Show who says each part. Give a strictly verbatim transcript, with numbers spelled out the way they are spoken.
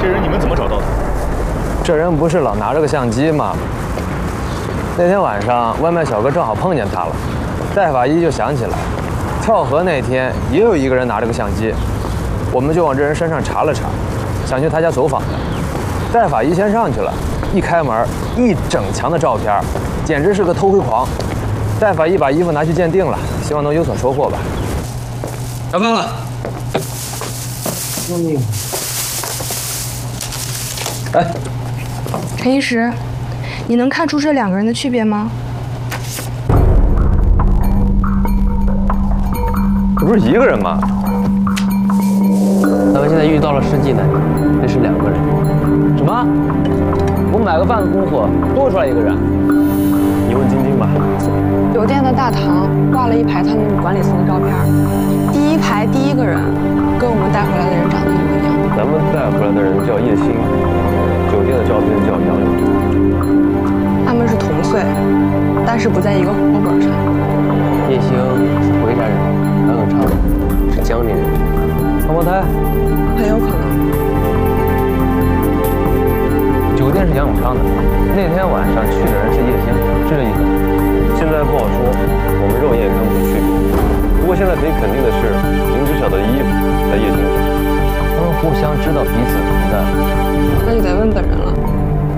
Speaker 1: 这人你们怎么找到的？
Speaker 2: 这人不是老拿着个相机吗？那天晚上，外卖小哥正好碰见他了，戴法医就想起来，跳河那天也有一个人拿着个相机，我们就往这人身上查了查，想去他家走访的。戴法医先上去了，一开门，一整墙的照片，简直是个偷窥狂。戴法医把衣服拿去鉴定了，希望能有所收获吧。
Speaker 3: 查封了。
Speaker 2: 嗯。哎，
Speaker 4: 陈医师，你能看出这两个人的区别吗？
Speaker 2: 这不是一个人吗？
Speaker 3: 咱们现在遇到了实际难题，这是两个人。
Speaker 2: 什么？我买个饭的功夫多出来一个人？你问晶晶吧。
Speaker 5: 酒店的大堂挂了一排他们管理层的照片，第一排第一个人跟我们带回来的人长得一模一样。
Speaker 2: 咱们带回来的人叫叶星，酒店的照片叫杨勇。
Speaker 5: 他们是同岁，但是不在一个户口本上。
Speaker 3: 叶星是回山人，杨永昌是江宁人，
Speaker 2: 双胞胎，
Speaker 5: 很有可能。
Speaker 2: 酒店是杨永昌的，那天晚上去的人是叶星，是这意思？现在不好说，我们肉眼看不出区别。不过现在可以肯定的